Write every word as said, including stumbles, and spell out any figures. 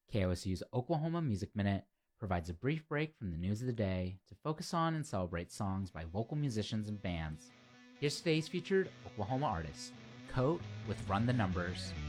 K O S U's Oklahoma Music Minute provides a brief break from the news of the day to focus on and celebrate songs by local musicians and bands. Here's today's featured Oklahoma artist, Coat with Run the Numbers.